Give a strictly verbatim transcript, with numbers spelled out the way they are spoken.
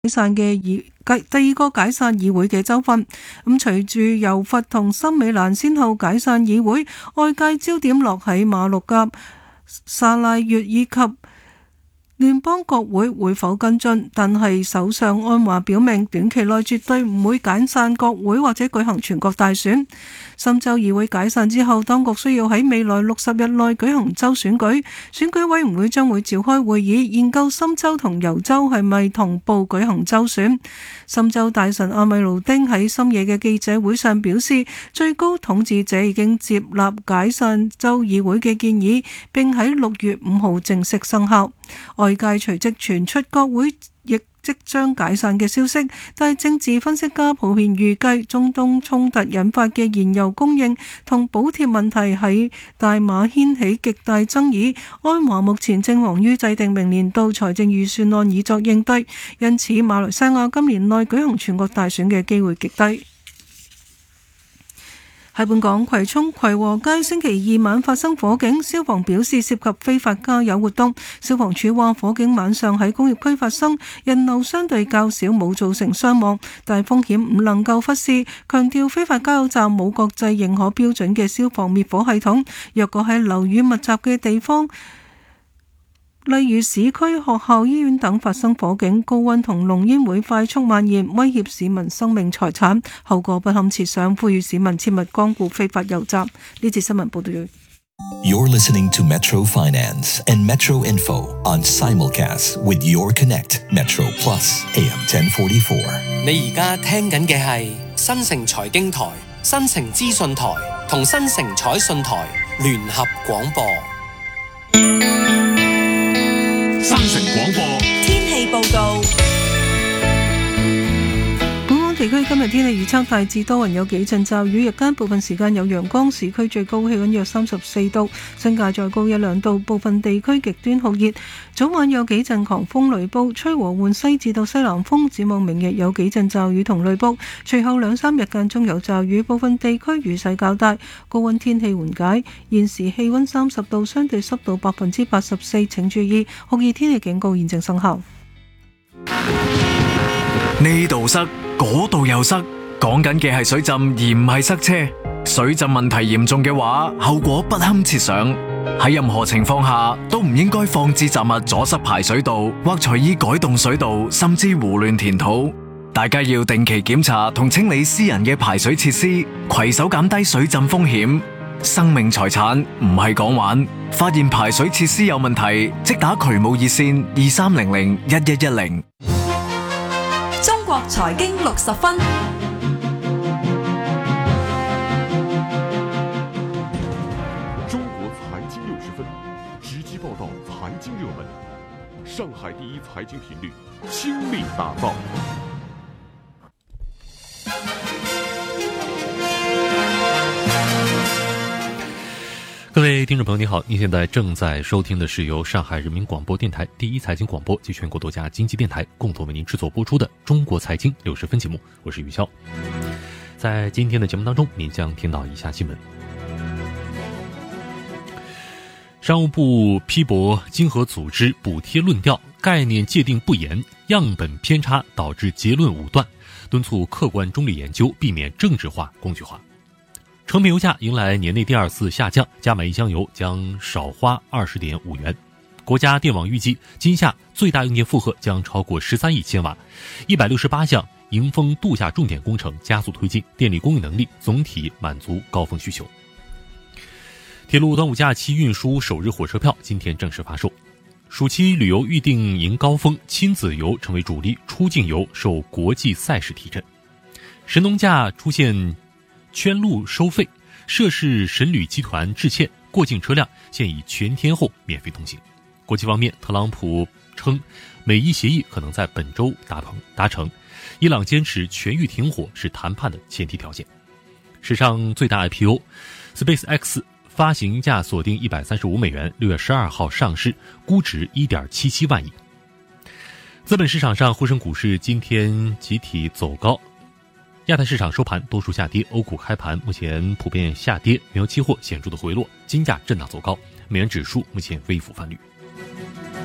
解散嘅議第二個解散議會嘅州份。咁隨住柔佛同森美蘭先後解散議會，外界焦點落喺馬六甲、薩拉越以及聯邦國會會否跟進，但係首相安華表明短期內絕對唔會解散國會或者舉行全國大選。深州議會解散之後，當局需要喺未來六十日內舉行州選舉，選舉委員會將會召開會議研究深州同柔州係咪同步舉行州選。深州大臣阿米魯丁喺深夜嘅記者會上表示，最高統治者已經接納解散州議會嘅建議，並喺六月五號正式生效。外界隨即傳出國會亦即將解散嘅消息，但係政治分析家普遍預計中東衝突引發嘅燃油供應同補貼問題喺大馬掀起極大爭議。安華目前正忙於制定明年度財政預算案以作應對，因此馬來西亞今年內舉行全國大選嘅機會極低。喺本港葵涌葵和街星期二晚發生火警，消防表示涉及非法加油活動。消防處話火警晚上喺工業區發生，人流相對較少，冇造成傷亡，但係風險唔能夠忽視。強調非法加油站冇國際認可標準嘅消防滅火系統，若果喺樓宇密集嘅地方，例如市區、學校、醫院等發生火警，高溫同濃煙會快速蔓延，威脅市民生命財產，後果不堪設想。呼籲市民切勿光顧非法油站。呢節新聞報道完。 You're listening to Metro Finance and Metro Info on simulcast with Your Connect Metro Plus A M ten forty-four。 你而家聽緊嘅係新城財經台、新城資訊台同新城彩訊台聯合廣播。 新城廣播天氣報告。 本港地區今日天氣預測大致多雲，有幾陣驟雨，日間部分時間有陽光，市區最高氣溫約三十四度，新界再高一兩度，部分地區極端酷熱。早晚有幾陣狂風雷暴，吹和緩西至到西南風。展望明日有幾陣驟雨同雷暴，隨後兩三日間中有驟雨，部分地區雨勢較大，高溫天氣緩解。現時氣溫三十度，相對濕度百分之八十四，請注意酷熱天氣警告現正生效。 呢度塞，嗰度又塞，講緊嘅係水浸而唔係塞車。水浸問題嚴重嘅話，後果不堪設想。喺任何情況下都唔應該放置雜物阻塞排水道，或隨意改動水道，甚至胡亂填土。大家要定期檢查同清理私人嘅排水設施，攜手減低水浸風險。生命財產唔係講玩，發現排水設施有問題，即打渠務熱線二三零零一一一零。 中國財經六十分。 中國財經六十分，直擊報道財經熱門。上海第一財經頻率，傾力打造。 各位听众朋友，你好！您现在正在收听的是由上海人民广播电台第一财经广播及全国多家经济电台共同为您制作播出的《中国财经六十分》节目，我是于潇。在今天的节目当中，您将听到以下新闻：商务部批驳经合组织补贴论调概念界定不严，样本偏差导致结论武断，敦促客观中立研究，避免政治化、工具化。成品油价迎来年内第二次下降，加买一箱油将少花 二十点五元。国家电网预计今夏最大用电负荷将超过十三亿千瓦，一百六十八项迎峰度夏重点工程加速推进，电力供应能力总体满足高峰需求。铁路端午假期运输首日火车票今天正式发售。暑期旅游预订迎高峰，亲子游成为主力，出境游受国际赛事提振。神农架出现圈路收费，涉事神旅集团致歉，过境车辆现已全天候免费通行。国际方面，特朗普称美伊协议可能在本周达成达成，伊朗坚持全域停火是谈判的前提条件。史上最大 I P O SpaceX 发行价锁定一百三十五美元，六月十二号上市，估值 一点七七万亿。资本市场上，沪深股市今天集体走高，亚太市场收盘多数下跌，欧股开盘目前普遍下跌，原油期货显著的回落，金价震荡走高，美元指数目前微幅翻绿。